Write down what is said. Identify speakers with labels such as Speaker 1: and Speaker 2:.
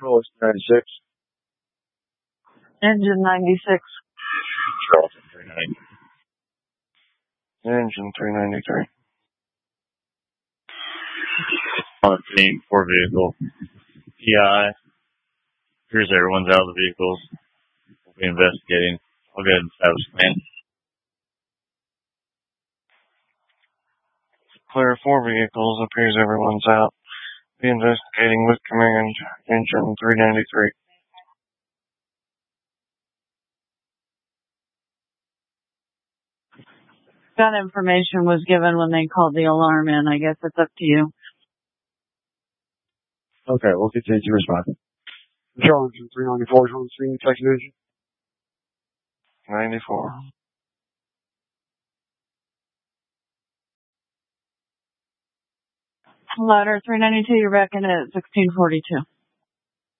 Speaker 1: Control is 96.
Speaker 2: Engine 96.
Speaker 1: Charleston 390. Engine 393.
Speaker 3: On a team, 4 vehicle. PI. Here's everyone's out of the vehicles. We'll be investigating. I'll go ahead and establish plan.
Speaker 1: Clear 4 vehicles. Appears everyone's out. Be investigating with command. Engine 393.
Speaker 2: That information was given when they called the alarm in. I guess it's up to you.
Speaker 1: Okay, we'll continue to respond. Charleston 394 is on the scene. Texas engine. 94.
Speaker 2: Ladder 392, you're back in at 1642.